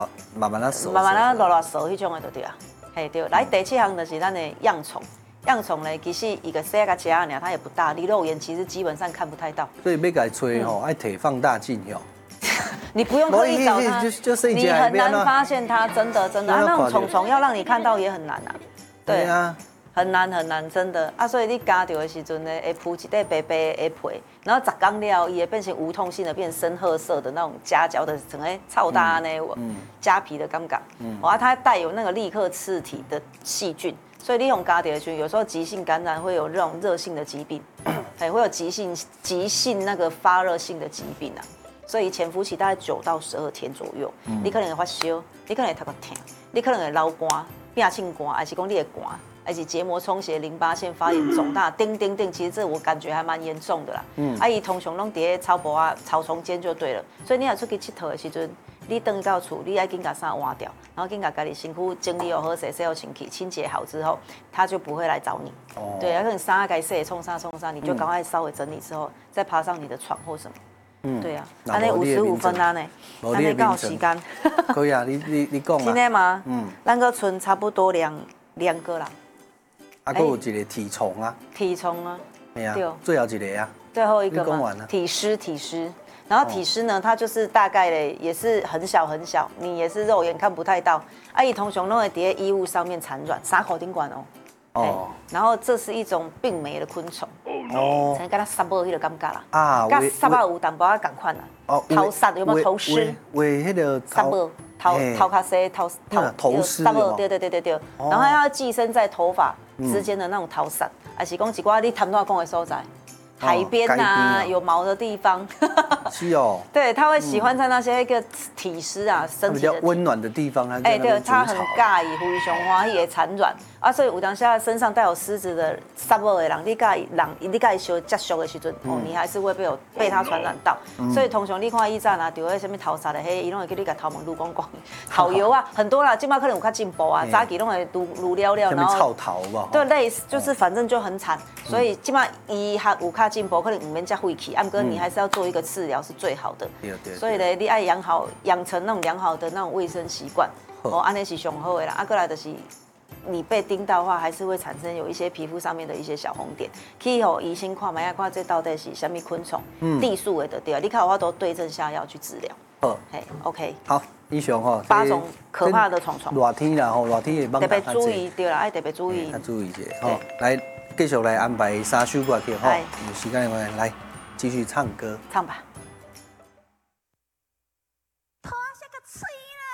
慢慢啊熟， 慢慢啊落熟迄种的就对啊。嘿对，来第7项就是咱的恙虫。恙虫呢，其实一个细个夹尔，它也不大，离肉眼其实基本上看不太到。 所以要改吹吼，爱摕放大镜吼。 你不用刻意找它，你很难发现它，真的。那种虫虫要让你看到也很难啊。对啊，很难，真的啊。所以你夹到的时阵呢，会铺一块白白的皮，然后10天了，也变成无痛性的，变深褐色的那种夹胶的，整个臭大呢，夹皮的感觉。哇，它带有那个立克刺体的细菌。所以利用嘎蝶菌，有时候急性感染会有这种热性的疾病，会有急性那个发热性的疾病啊。所以潜伏期大概9到12天左右，你可能会发烧，你可能会头壳痛，你可能会流汗、变性汗，还是讲你的汗，还是结膜充血、淋巴腺发炎肿大，叮，其实这我感觉还蛮严重的啦。伊通常拢伫草坡啊、草丛间就对了。所以你若出去佚佗的时阵，你回到厝，你爱紧把衫换掉，然后紧把家里身躯整理好、洗好清气，清洁好之后，它就不会来找你。对，然后你衫该洗冲啥，你就赶快稍微整理之后，再爬上你的床或什么。对啊，安尼55分啊呢，安尼刚好时间。 可以啊，你讲啊。 真的吗？咱个剩差不多2个啦。 啊，还有一个体虫啊。 体虫啊。 对啊。最后一个啊。 最后一个嘛。体虱。然后体虱呢，它就是大概嘞，也是很小，你也是肉眼看不太到。伊通常都会在衣物上面产卵，沙口顶管哦。然后这是一种病媒的昆虫。才跟它沙包迄个感觉啦。啊。跟沙包有淡薄仔共款啦。头虱有没有头虱？ 为迄个沙包头壳西头虱。 对。然后它要寄生在头发之间的那种头虱，还是讲一寡你谈话讲的所在。海边啊，有毛的地方。 是哦。 对，它会喜欢在那些一个体湿啊，身体比较温暖的地方。 对，它很介意，非常欢喜的产卵啊，所以有当下身上带有虱子的沙漠的人，你介相接触的时阵，你还是会被它传染到。所以通常你看以前啊，就迄什么头虱的，伊拢会叫你甲头毛撸光光，头油啊很多啦，今麦可能有较进步啊，早期拢会撸了，然后臭头吧。 对，类似就是反正就很惨，所以今麦伊还有较进步，可能唔免遮晦气，不过你还是要做一个治疗是最好的。对。所以呢，你爱养成那种良好的那种卫生习惯，安尼是上好的啦。过来就是你被叮到的话，还是会产生有一些皮肤上面的一些小红点。去吼医生看，看这到底是什么昆虫，地数的对啊，你看我都对症下药去治疗。嘿 ，OK。好， 以上吼 8种可怕的虫虫。 热天啦吼，热天会猛。 特别注意对啦，爱特别注意。 注意一下吼，来继续来安排3首歌曲吼，有时间的话来继续唱歌。 唱吧。